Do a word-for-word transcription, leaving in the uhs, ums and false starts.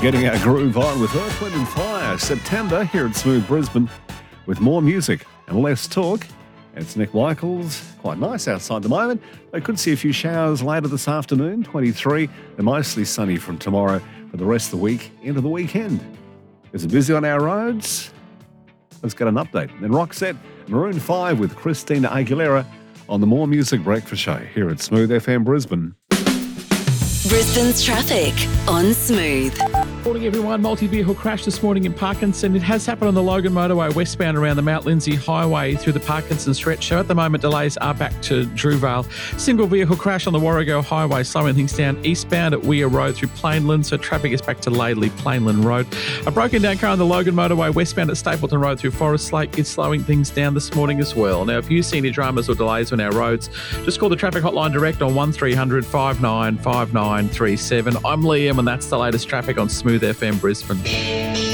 Getting our groove on with Earth, Wind and Fire. September here at Smooth Brisbane with more music and less talk. It's Nick Michaels. Quite nice outside at the moment. I could see a few showers later this afternoon, twenty-three, and mostly sunny from tomorrow for the rest of the week into the weekend. Is it busy on our roads? Let's get an update. Then Roxette, Maroon five with Christina Aguilera on the More Music Breakfast Show here at Smooth F M Brisbane. Brisbane's traffic on Smooth. Morning everyone, multi-vehicle crash this morning in Parkinson. It has happened on the Logan Motorway westbound around the Mount Lindsay Highway through the Parkinson stretch. So at the moment delays are back to Drewvale. Single vehicle crash on the Warrego Highway, slowing things down eastbound at Weir Road through Plainland. So traffic is back to Laidley, Plainland Road. A broken down car on the Logan Motorway westbound at Stapleton Road through Forest Lake is slowing things down this morning as well. Now if you see any dramas or delays on our roads, just call the traffic hotline direct on one three hundred five nine five nine three seven. I'm Liam and that's the latest traffic on Smooth F M Brisbane.